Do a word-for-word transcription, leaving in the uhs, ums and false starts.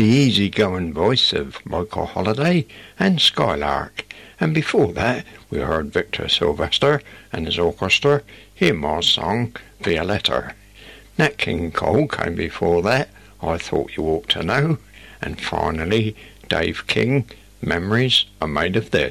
the easy-going voice of Michael Holiday and Skylark. And before that, we heard Victor Sylvester and his orchestra, hear my song, Violetta. Nat King Cole came before that, I Thought You Ought to Know. And finally, Dave King, Memories Are Made of This.